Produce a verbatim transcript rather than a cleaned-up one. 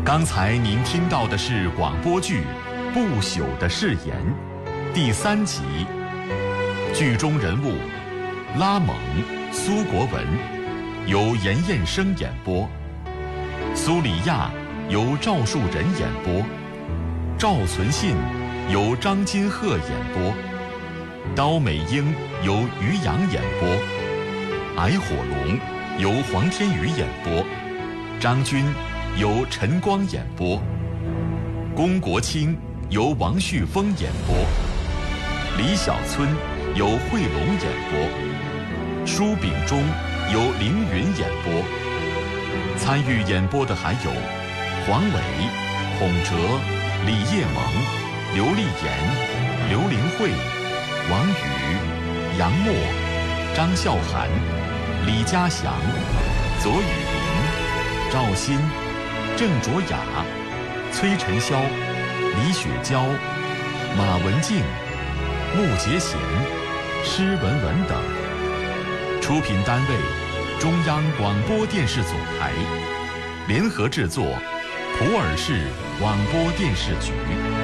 刚才您听到的是广播剧《不朽的誓言》第三集，剧中人物拉蒙、苏国文由严彦生演播，苏里亚由赵树人演播，赵存信由张金鹤演播，刀美英由于洋演播，矮火龙由黄天宇演播，张军由陈光演播，龚国清由王旭峰演播，李小村由惠龙演播，舒秉忠由凌云演播。参与演播的还有黄伟、孔哲、李叶萌、刘丽妍、刘玲慧、王宇、杨默、张孝涵、李家祥、左雨林、赵鑫、郑卓雅、崔晨霄、李雪娇、马文静、穆杰贤、施文文等。出品单位：中央广播电视总台，联合制作：普洱市广播电视局。